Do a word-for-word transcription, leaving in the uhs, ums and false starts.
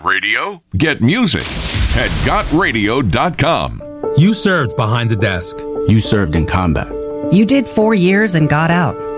Got radio? Get music at got radio dot com. You served behind the desk. You served in combat. You did four years and got out.